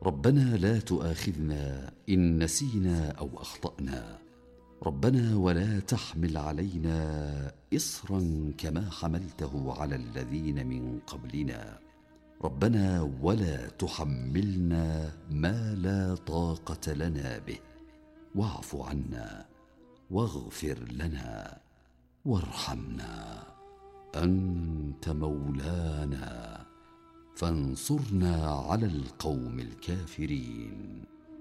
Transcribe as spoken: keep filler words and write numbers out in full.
ربنا لا تؤاخذنا إن نسينا أو أخطأنا. ربنا ولا تحمل علينا إصرا كما حملته على الذين من قبلنا. ربنا ولا تحملنا ما لا طاقة لنا به، واعف عنا واغفر لنا وارحمنا. أنت مولانا فانصرنا على القوم الكافرين.